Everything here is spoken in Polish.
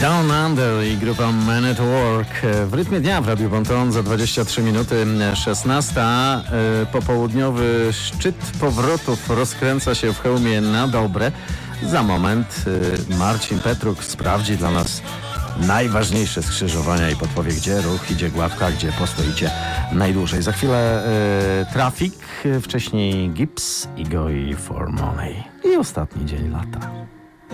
Down Under i grupa Man at Work w rytmie dnia w Radiu Ponton za 23 minuty 16. Popołudniowy szczyt powrotów rozkręca się w Chełmie na dobre. Za moment Marcin Petruk sprawdzi dla nas najważniejsze skrzyżowania i podpowie, gdzie ruch idzie gładko, a gdzie postoicie najdłużej. Za chwilę trafik, wcześniej Gibbs i Going for Money. I ostatni dzień lata.